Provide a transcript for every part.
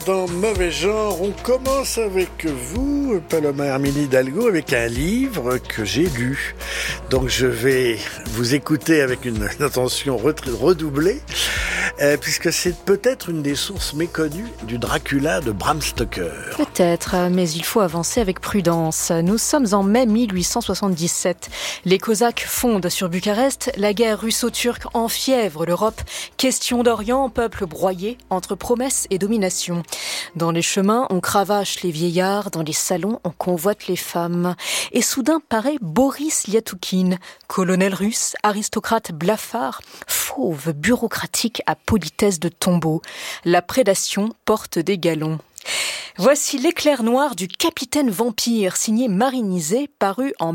Dans Mauvais Genre, on commence avec vous, Paloma Hermine Hidalgo, avec un livre que j'ai lu. Donc je vais vous écouter avec une attention redoublée, puisque c'est peut-être une des sources méconnues du Dracula de Bram Stoker. Peut-être, mais il faut avancer avec prudence. Nous sommes en mai 1877. Les Cosaques fondent sur Bucarest, la guerre russo-turque enfièvre l'Europe. Question d'Orient, peuple broyé entre promesses et domination. Dans les chemins, on cravache les vieillards, dans les salons, on convoite les femmes. Et soudain paraît Boris Liatoukine, colonel russe, aristocrate blafard, fauve bureaucratique à politesse de tombeau. La prédation porte des galons. Voici l'éclair noir du Capitaine Vampire, signé Marie-Nizet, paru en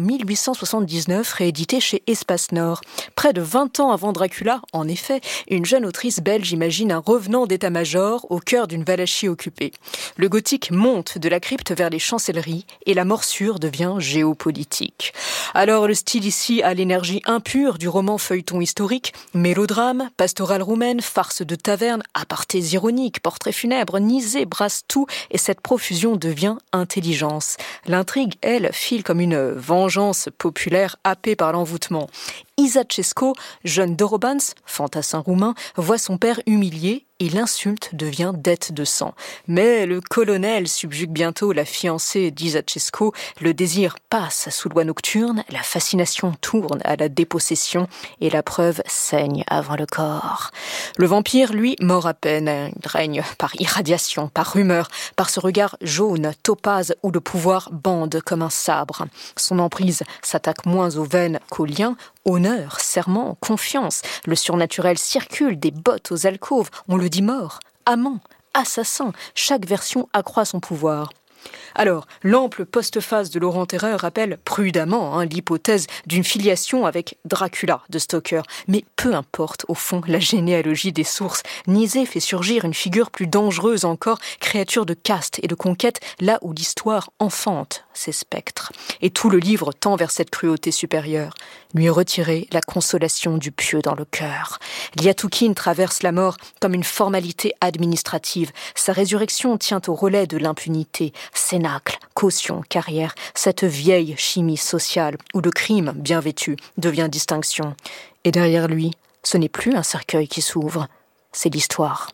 1879, réédité chez Espace Nord. Près de 20 ans avant Dracula, en effet, une jeune autrice belge imagine un revenant d'état-major au cœur d'une Valachie occupée. Le gothique monte de la crypte vers les chancelleries et la morsure devient géopolitique. Alors le style ici a l'énergie impure du roman feuilleton historique, mélodrame, pastorale roumaine, farce de taverne, apartés ironiques, portraits funèbres, Nizet brasse tout et cette profusion devient intelligence. L'intrigue, elle, file comme une vengeance populaire happée par l'envoûtement. Isacescu, jeune Dorobans, fantassin roumain, voit son père humilié et l'insulte devient dette de sang. Mais le colonel subjugue bientôt la fiancée d'Isacescu, le désir passe sous loi nocturne, la fascination tourne à la dépossession et la preuve saigne avant le corps. Le vampire, lui, mord à peine, il règne par irradiation, par rumeur, par ce regard jaune, topaze où le pouvoir bande comme un sabre. Son emprise s'attaque moins aux veines qu'aux liens. Honneur, serment, confiance, le surnaturel circule des bottes aux alcôves, on le dit mort, amant, assassin, chaque version accroît son pouvoir. Alors, l'ample postface de Laurent Terreur rappelle prudemment l'hypothèse d'une filiation avec Dracula de Stoker. Mais peu importe, au fond, la généalogie des sources. Nizet fait surgir une figure plus dangereuse encore, créature de caste et de conquête, là où l'histoire enfante ses spectres. Et tout le livre tend vers cette cruauté supérieure. Lui retirer la consolation du pieux dans le cœur. Liatoukine traverse la mort comme une formalité administrative. Sa résurrection tient au relais de l'impunité. Cénacle, caution, carrière, cette vieille chimie sociale où le crime, bien vêtu, devient distinction. Et derrière lui, ce n'est plus un cercueil qui s'ouvre, c'est l'histoire.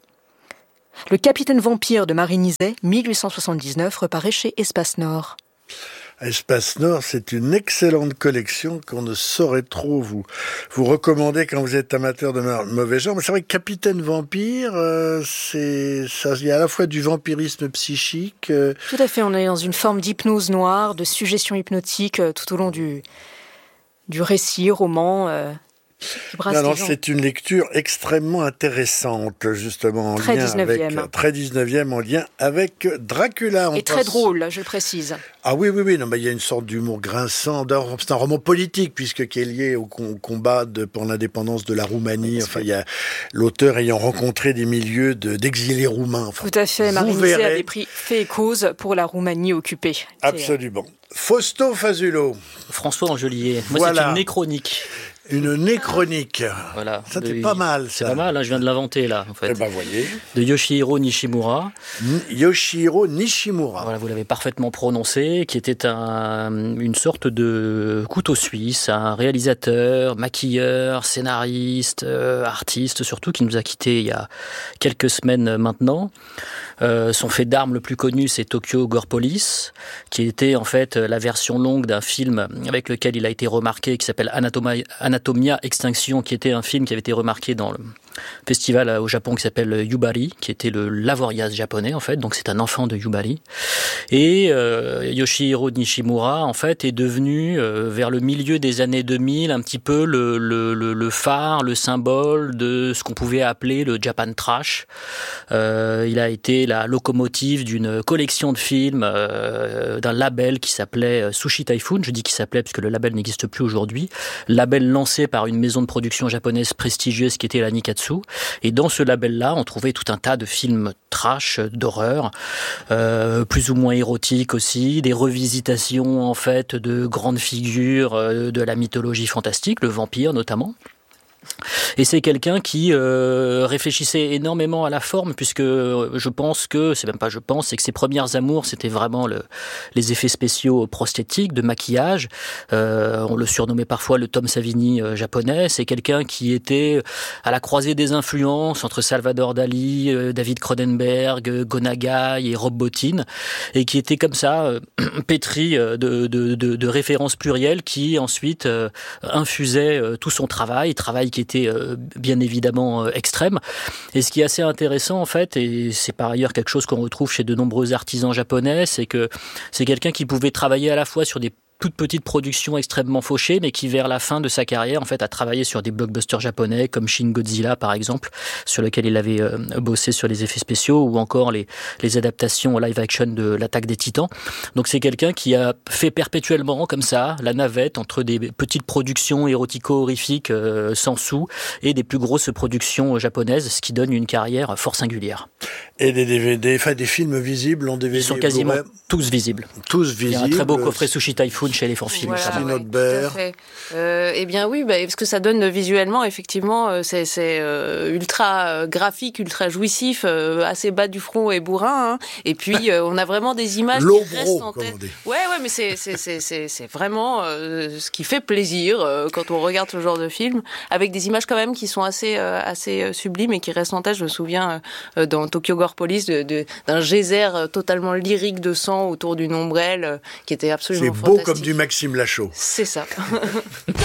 Le Capitaine Vampire de Marie-Nizet, 1879, reparaît chez Espace Nord. Espace Nord, c'est une excellente collection qu'on ne saurait trop vous recommander quand vous êtes amateur de mauvais genre. Mais c'est vrai que Capitaine Vampire, c'est ça, il y a à la fois du vampirisme psychique. Tout à fait, on est dans une forme d'hypnose noire, de suggestion hypnotique tout au long du récit, roman. Non, c'est une lecture extrêmement intéressante, justement, très 19e, en lien avec Dracula. Et très drôle, je précise. Ah oui, non, mais il y a une sorte d'humour grinçant. C'est un roman politique, qui est lié au combat pour l'indépendance de la Roumanie. Enfin, il y a l'auteur ayant rencontré des milieux d'exilés roumains. Enfin, tout à fait, Marie-Nizet a des prix fait et cause pour la Roumanie occupée. Absolument. Fausto Fazulo. François Angelier. Moi, voilà. C'est une néchronique. Une néchronique. Voilà. Ça, c'est pas mal, ça. C'est pas mal, je viens de l'inventer, là, en fait. Eh ben, voyez. De Yoshihiro Nishimura. Yoshihiro Nishimura. Voilà, vous l'avez parfaitement prononcé, qui était une sorte de couteau suisse, un réalisateur, maquilleur, scénariste, artiste, surtout, qui nous a quittés il y a quelques semaines maintenant. Son fait d'armes le plus connu, c'est Tokyo Gore Police, qui était en fait la version longue d'un film avec lequel il a été remarqué, qui s'appelle Anatomia Extinction, qui était un film qui avait été remarqué dans le festival au Japon qui s'appelle Yubari, qui était le Lavorias japonais en fait, donc c'est un enfant de Yubari. Et Yoshihiro Nishimura en fait est devenu vers le milieu des années 2000 un petit peu le phare, le symbole de ce qu'on pouvait appeler le Japan Trash. Il a été la locomotive d'une collection de films, d'un label qui s'appelait Sushi Typhoon. Je dis qu'il s'appelait parce que le label n'existe plus aujourd'hui. Label lancé par une maison de production japonaise prestigieuse qui était la Nikatsu. Et dans ce label-là, on trouvait tout un tas de films trash, d'horreur, plus ou moins érotiques aussi, des revisitations en fait de grandes figures de la mythologie fantastique, le vampire notamment. Et c'est quelqu'un qui réfléchissait énormément à la forme, puisque c'est que ses premières amours, c'était vraiment les effets spéciaux prosthétiques, de maquillage. On le surnommait parfois le Tom Savini japonais. C'est quelqu'un qui était à la croisée des influences entre Salvador Dali, David Cronenberg, Gonagai et Rob Bottin, et qui était comme ça pétri de références plurielles qui ensuite infusaient tout son travail qui était bien évidemment extrême. Et ce qui est assez intéressant en fait, et c'est par ailleurs quelque chose qu'on retrouve chez de nombreux artisans japonais, c'est que c'est quelqu'un qui pouvait travailler à la fois sur des toute petite production extrêmement fauchée, mais qui vers la fin de sa carrière en fait a travaillé sur des blockbusters japonais comme Shin Godzilla par exemple, sur lequel il avait bossé sur les effets spéciaux, ou encore les adaptations live action de l'Attaque des Titans. Donc c'est quelqu'un qui a fait perpétuellement comme ça la navette entre des petites productions érotico-horrifiques sans sous et des plus grosses productions japonaises, ce qui donne une carrière fort singulière. Et des DVD, enfin des films visibles en DVD. Ils sont quasiment tous visibles. Tous visibles. Il y a un très beau coffret Sushi Typhoon chez Elephant Film. Voilà, Notre tout à fait. Eh bien oui, parce que ça donne visuellement, effectivement, c'est ultra graphique, ultra jouissif, assez bas du front et bourrin. Hein. Et puis on a vraiment des images qui restent en tête. Ouais, mais c'est vraiment ce qui fait plaisir quand on regarde ce genre de film, avec des images quand même qui sont assez sublimes et qui restent en tête. Je me souviens dans Tokyo Gore Police d'un geyser totalement lyrique de sang autour d'une ombrelle qui était absolument fantastique. C'est beau comme du Maxime Lachaud. C'est ça.